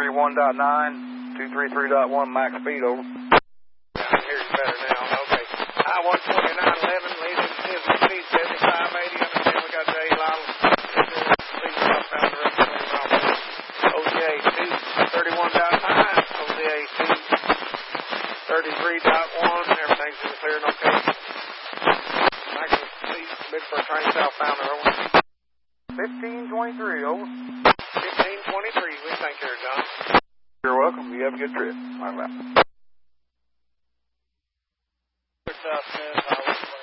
231.9, 233.1 max speed, over. I hear you better now. Okay. I-129.11, leading speed 7580. Understand we got J. Lyle. Speed southbound direction. OTA 231.9, OTA 233.1. Everything's in the clear and okay. Maximum speed, big for a train southbound, over. 1523, over. 1523, we thank you, John. You're welcome. You have a good trip. Bye-bye.